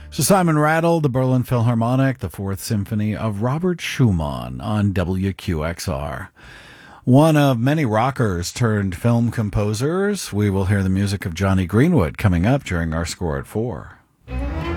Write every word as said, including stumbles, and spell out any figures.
So Simon Rattle, the Berlin Philharmonic, the Fourth Symphony of Robert Schumann on W Q X R. One of many rockers turned film composers, we will hear the music of Jonny Greenwood coming up during our Score at Four.